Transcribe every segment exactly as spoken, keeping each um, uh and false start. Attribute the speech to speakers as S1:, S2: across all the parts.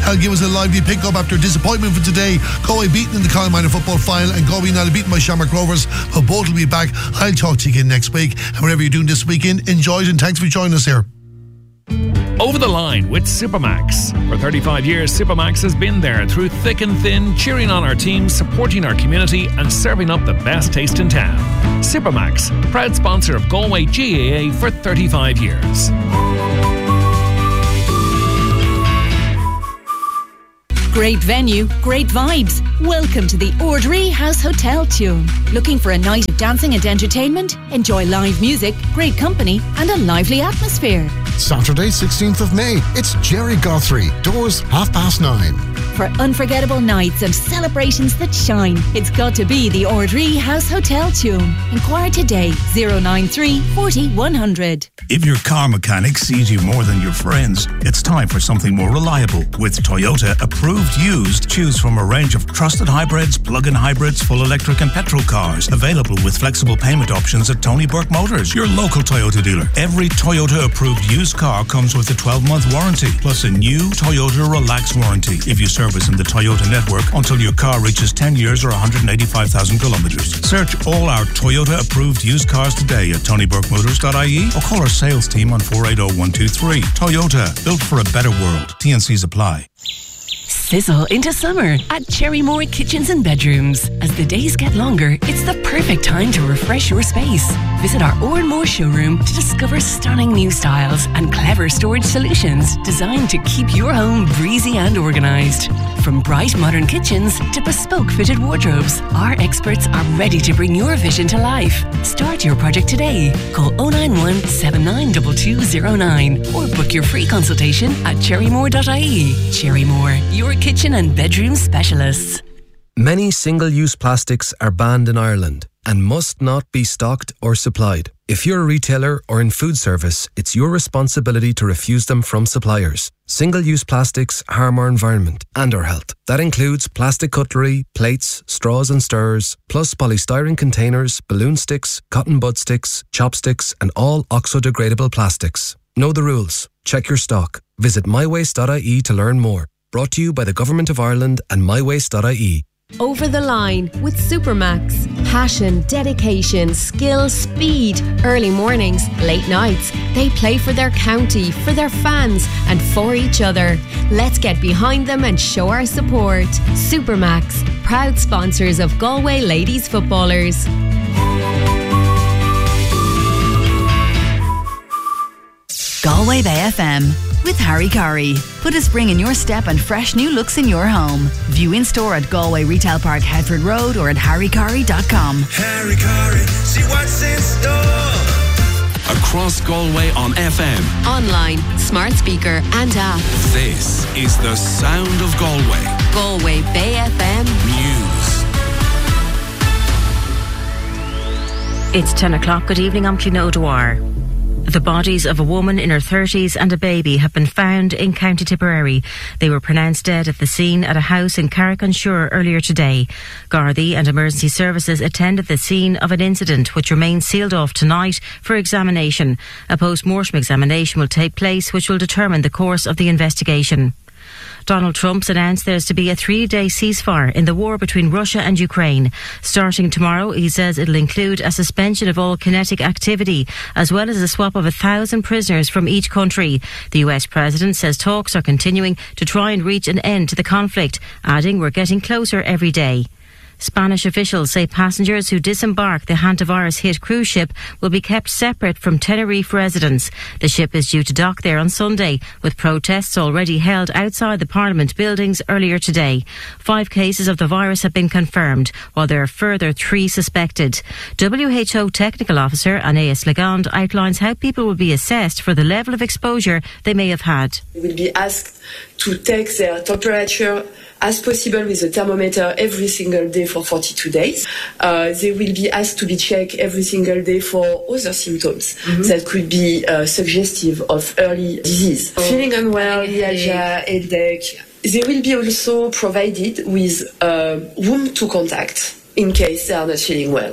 S1: He'll give us a lively pick-up after disappointment for today. Galway beaten in the Colin Minor football final and Galway United beaten by Shamrock Rovers. But both will be back. I'll talk to you again next week. And whatever you're doing this weekend, enjoy it and thanks for joining us here.
S2: Over the line with Supermax. For thirty-five years, Supermax has been there through thick and thin, cheering on our team, supporting our community and serving up the best taste in town. Supermax, proud sponsor of Galway G A A for thirty-five years.
S3: Great venue, great vibes. Welcome to the Ordery House Hotel Tune. Looking for a night of dancing and entertainment? Enjoy live music, great company and a lively atmosphere.
S4: Saturday, sixteenth of May. It's Jerry Guthrie. Doors half past nine.
S3: For unforgettable nights and celebrations that shine, it's got to be the Ordery House Hotel Tune. Inquire today, oh nine three, four oh, one hundred.
S5: If your car mechanic sees you more than your friends, it's time for something more reliable. With Toyota Approved Used, choose from a range of trusted hybrids, plug-in hybrids, full electric and petrol cars. Available with flexible payment options at Tony Burke Motors, your local Toyota dealer. Every Toyota Approved Used car comes with a twelve-month warranty, plus a new Toyota Relax warranty if you service in the Toyota network until your car reaches ten years or one hundred eighty-five thousand kilometres. Search all our Toyota Approved Used cars today at tony burke motors dot I E or call our sales team on four eight zero, one two three. Toyota, built for a better world. T N Cs apply.
S6: Sizzle into summer at Cherrymore Kitchens and Bedrooms. As the days get longer, it's the perfect time to refresh your space. Visit our Oranmore showroom to discover stunning new styles and clever storage solutions designed to keep your home breezy and organised. From bright modern kitchens to bespoke fitted wardrobes, our experts are ready to bring your vision to life. Start your project today. Call oh nine one, seven nine two two oh nine or book your free consultation at cherrymore dot I E. Cherrymore, your kitchen and bedroom specialists.
S7: Many single-use plastics are banned in Ireland and must not be stocked or supplied. If you're a retailer or in food service, it's your responsibility to refuse them from suppliers. Single-use plastics harm our environment and our health. That includes plastic cutlery, plates, straws and stirrers, plus polystyrene containers, balloon sticks, cotton bud sticks, chopsticks and all oxo-degradable plastics. Know the rules. Check your stock. Visit my waste dot I E to learn more. Brought to you by the Government of Ireland and my waste dot I E.
S8: Over the line with Supermax. Passion, dedication, skill, speed. Early mornings, late nights. They play for their county, for their fans, and for each other. Let's get behind them and show our support. Supermax, proud sponsors of Galway ladies footballers.
S9: Galway Bay F M with Harry Curry. Put a spring in your step and fresh new looks in your home. View in store at Galway Retail Park, Headford Road, or at harry curry dot com.
S10: Harry Curry, see what's in store.
S11: Across Galway on F M,
S8: online, smart speaker and app.
S11: This is the sound of Galway.
S8: Galway Bay F M
S11: News.
S12: It's ten o'clock. Good evening, I'm Clín O'Dwyer. The bodies of a woman in her thirties and a baby have been found in County Tipperary. They were pronounced dead at the scene at a house in Carrick-on-Suir earlier today. Gardaí and emergency services attended the scene of an incident which remains sealed off tonight for examination. A post-mortem examination will take place which will determine the course of the investigation. Donald Trump's announced there's to be a three-day ceasefire in the war between Russia and Ukraine. Starting tomorrow, he says it'll include a suspension of all kinetic activity, as well as a swap of a thousand prisoners from each country. The U S president says talks are continuing to try and reach an end to the conflict, adding we're getting closer every day. Spanish officials say passengers who disembark the hantavirus-hit cruise ship will be kept separate from Tenerife residents. The ship is due to dock there on Sunday, with protests already held outside the Parliament buildings earlier today. Five cases of the virus have been confirmed, while there are further three suspected. W H O Technical Officer Agnès Legond outlines how people will be assessed for the level of exposure they may have had.
S13: They will be asked to take their temperature as possible with a thermometer every single day for forty-two days. Uh, they will be asked to be checked every single day for other symptoms mm-hmm. that could be uh, suggestive of early disease. Oh. Feeling unwell, myalgia, headache. They will be also provided with a room to contact in case they are not feeling well.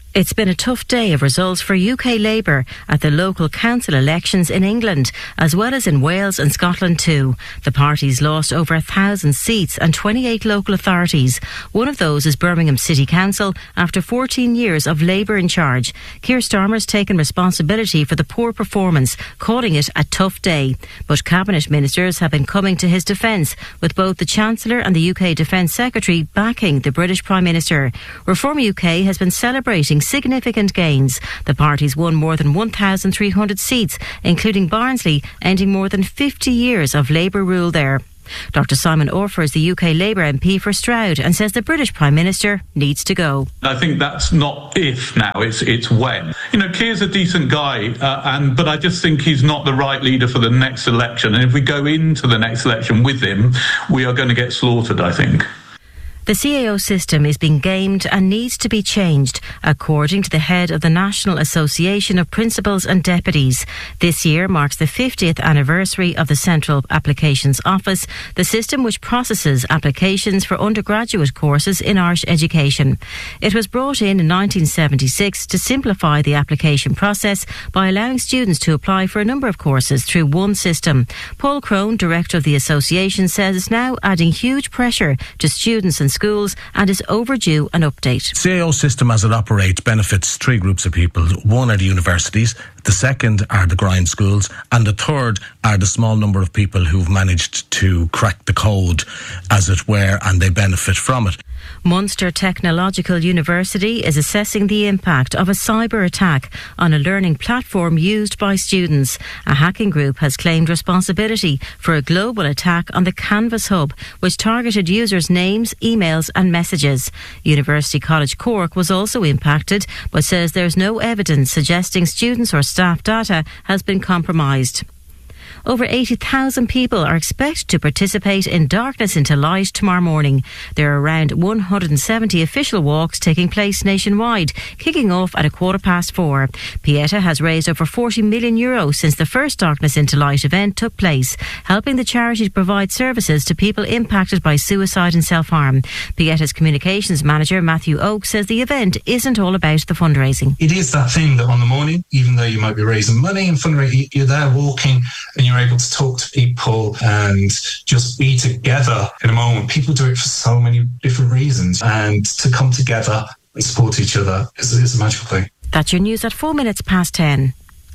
S12: It's been a tough day of results for U K Labour at the local council elections in England, as well as in Wales and Scotland too. The parties lost over a thousand seats and twenty-eight local authorities. One of those is Birmingham City Council after fourteen years of Labour in charge. Keir Starmer's taken responsibility for the poor performance, calling it a tough day. But Cabinet Ministers have been coming to his defence, with both the Chancellor and the U K Defence Secretary backing the British Prime Minister. Reform U K has been celebrating significant gains. The parties won more than one thousand three hundred seats, including Barnsley, ending more than fifty years of Labour rule there. Doctor Simon Orfer is the U K Labour M P for Stroud and says the British Prime Minister needs to go.
S14: I think that's not if now, it's it's when. You know, Keir's a decent guy, uh, and but I just think he's not the right leader for the next election. And if we go into the next election with him, we are going to get slaughtered, I think.
S12: The C A O system is being gamed and needs to be changed, according to the head of the National Association of Principals and Deputies. This year marks the fiftieth anniversary of the Central Applications Office, the system which processes applications for undergraduate courses in Irish education. It was brought in in nineteen seventy-six to simplify the application process by allowing students to apply for a number of courses through one system. Paul Crone, director of the association, says it's now adding huge pressure to students and schools and is overdue an update.
S15: C A O system as it operates benefits three groups of people. One are the universities, the second are the grind schools, and the third are the small number of people who've managed to crack the code, as it were, and they benefit from it.
S12: Munster Technological University is assessing the impact of a cyber attack on a learning platform used by students. A hacking group has claimed responsibility for a global attack on the Canvas Hub, which targeted users' names, emails and messages. University College Cork was also impacted, but says there's no evidence suggesting students' or staff data has been compromised. Over eighty thousand people are expected to participate in Darkness into Light tomorrow morning. There are around one hundred seventy official walks taking place nationwide, kicking off at a quarter past four. Pieta has raised over forty million euro since the first Darkness into Light event took place, helping the charity to provide services to people impacted by suicide and self-harm. Pieta's communications manager, Matthew Oak, says the event isn't all about the fundraising.
S16: It is that thing that on the morning, even though you might be raising money and fundraising, you're there walking and you're able to talk to people and just be together in a moment. People do it for so many different reasons, and to come together and support each other is, is a magical thing.
S12: That's your news at four minutes past ten.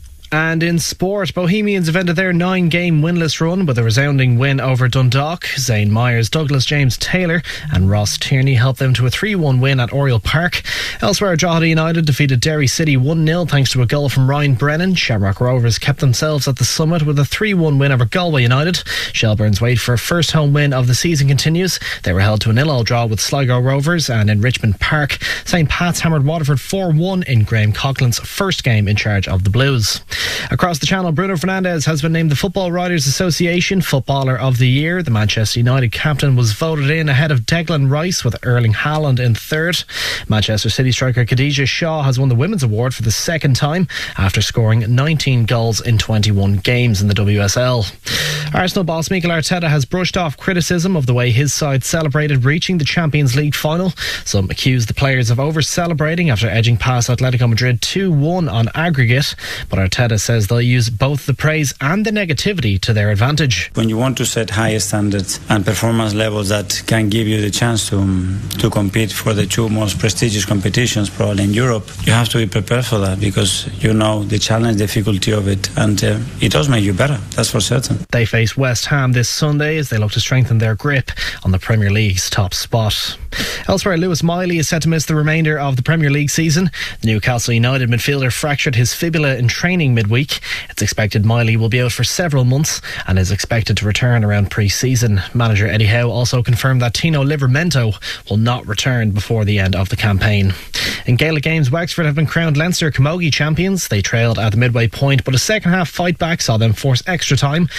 S17: And in sport, Bohemians have ended their nine-game winless run with a resounding win over Dundalk. Zane Myers, Douglas James Taylor and Ross Tierney helped them to a three one win at Oriel Park. Elsewhere, Drogheda United defeated Derry City one nil thanks to a goal from Ryan Brennan. Shamrock Rovers kept themselves at the summit with a three one win over Galway United. Shelbourne's wait for a first home win of the season continues. They were held to a nil all draw with Sligo Rovers, and in Richmond Park, Saint Pat's hammered Waterford four one in Graham Coughlin's first game in charge of the Blues. Across the channel, Bruno Fernandes has been named the Football Writers Association Footballer of the Year. The Manchester United captain was voted in ahead of Declan Rice, with Erling Haaland in third. Manchester City striker Khadija Shaw has won the Women's Award for the second time after scoring nineteen goals in twenty-one games in the W S L. Arsenal boss Mikel Arteta has brushed off criticism of the way his side celebrated reaching the Champions League final. Some accused the players of over-celebrating after edging past Atletico Madrid two one on aggregate, but Arteta says they'll use both the praise and the negativity to their advantage.
S18: When you want to set high standards and performance levels that can give you the chance to um, to compete for the two most prestigious competitions probably in Europe, you have to be prepared for that, because you know the challenge, difficulty of it, and uh, it does make you better, that's for certain.
S17: They face West Ham this Sunday as they look to strengthen their grip on the Premier League's top spot. Elsewhere, Lewis Miley is set to miss the remainder of the Premier League season. The Newcastle United midfielder fractured his fibula in training midweek. It's expected Miley will be out for several months and is expected to return around pre-season. Manager Eddie Howe also confirmed that Tino Livramento will not return before the end of the campaign. In Gaelic games, Wexford have been crowned Leinster Camogie champions. They trailed at the midway point, but a second half fight back saw them force extra time, where the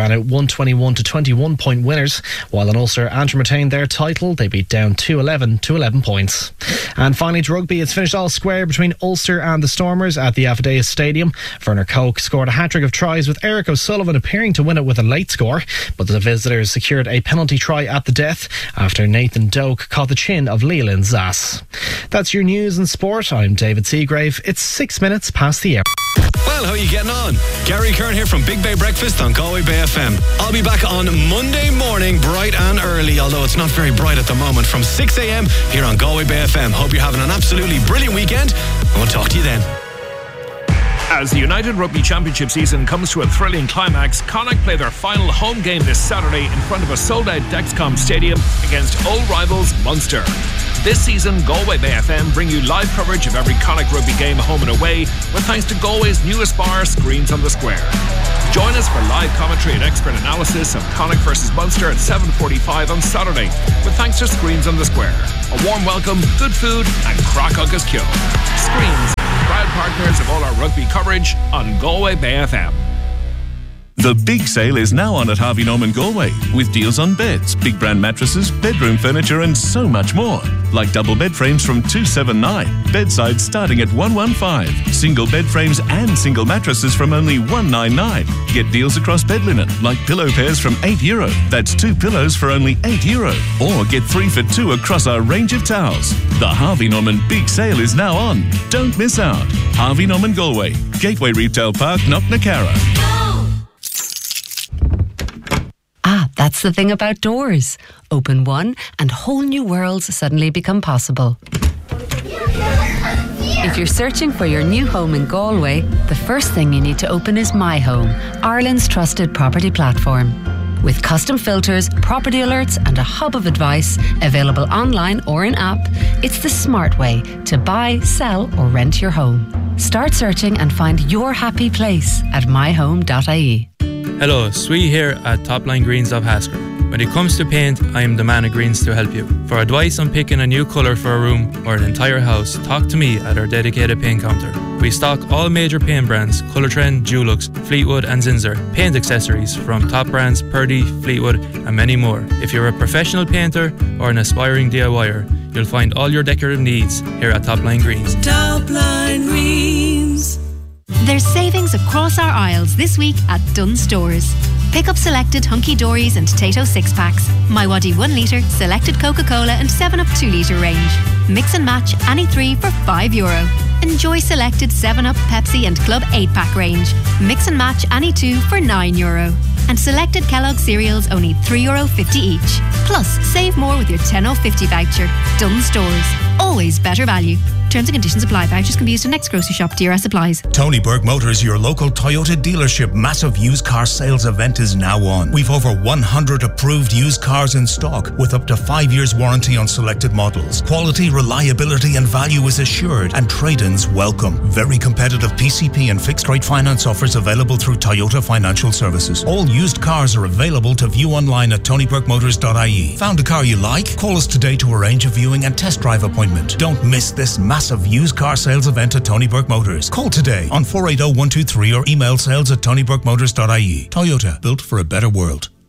S17: ran out one twenty-one to twenty-one point winners, while in Ulster, Antrim retained their title. They beat down two eleven to eleven points. And finally to rugby, it's finished all square between Ulster and the Stormers at the Affidavit Stadium. Werner Koch scored a hat-trick of tries, with Eric O'Sullivan appearing to win it with a late score, but the visitors secured a penalty try at the death after Nathan Doak caught the chin of Leland Zass. That's your news and sport. I'm David Seagrave. It's six minutes past the hour.
S19: Well, how are you getting on? Gary Kern here from Big Bay Breakfast on Galway Bay F M. I'll be back on Monday morning, bright and early, although it's not very bright at the moment, from six a.m. here on Galway Bay F M. Hope you're having an absolutely brilliant weekend, and we'll talk to you then.
S2: As the United Rugby Championship season comes to a thrilling climax, Connacht play their final home game this Saturday in front of a sold-out Dexcom Stadium against old rivals Munster. This season, Galway Bay F M bring you live coverage of every Connacht rugby game home and away, with thanks to Galway's newest bar, Screens on the Square. Join us for live commentary and expert analysis of Connacht versus Munster at seven forty-five on Saturday, with thanks to Screens on the Square. A warm welcome, good food and crack agus kyo. Screens, proud partners of all our rugby coverage on Galway Bay F M.
S20: The big sale is now on at Harvey Norman Galway, with deals on beds, big brand mattresses, bedroom furniture and so much more. Like double bed frames from two seventy-nine, bedsides starting at one fifteen, single bed frames and single mattresses from only one ninety-nine. Get deals across bed linen, like pillow pairs from eight euro. That's two pillows for only eight euro. Or get three for two across our range of towels. The Harvey Norman big sale is now on. Don't miss out. Harvey Norman Galway, Gateway Retail Park, Knocknacarra.
S21: Ah, that's the thing about doors. Open one and whole new worlds suddenly become possible. If you're searching for your new home in Galway, the first thing you need to open is My Home, Ireland's trusted property platform. With custom filters, property alerts and a hub of advice available online or in app, it's the smart way to buy, sell or rent your home. Start searching and find your happy place at my home dot I E.
S22: Hello, Sui here at Topline Greens of Hasker. When it comes to paint, I am the man of greens to help you. For advice on picking a new colour for a room or an entire house, talk to me at our dedicated paint counter. We stock all major paint brands, Colour Trend, Dulux, Fleetwood and Zinsser. Paint accessories from top brands, Purdy, Fleetwood and many more. If you're a professional painter or an aspiring DIYer, you'll find all your decorative needs here at Topline Greens.
S23: Topline Greens.
S24: There's savings across our aisles this week at Dunnes Stores. Pick up selected Hunky Dories and Tato six packs, My Waddy one litre, selected Coca-Cola and seven up two litre range. Mix and match any three for five euro. Enjoy selected seven up, Pepsi and Club eight pack range. Mix and match any two for nine euro. And selected Kellogg cereals only three euro fifty each. Plus, save more with your ten euro fifty voucher. Dunnes Stores. Always better value. Terms and conditions apply. Vouchers can be used in next grocery shop. D R S applies.
S5: Tony Burke Motors, your local Toyota dealership massive used car sales event is now on. We've over one hundred approved used cars in stock with up to five years warranty on selected models. Quality, reliability and value is assured and trade-ins welcome. Very competitive P C P and fixed rate finance offers available through Toyota Financial Services. All used cars are available to view online at tony burke motors dot I E. Found a car you like? Call us today to arrange a viewing and test drive appointment. Don't miss this massive used car sales event at Tony Burke Motors. Call today on four eight zero one two three or email sales at tony burke motors dot I E. Toyota, built for a better world.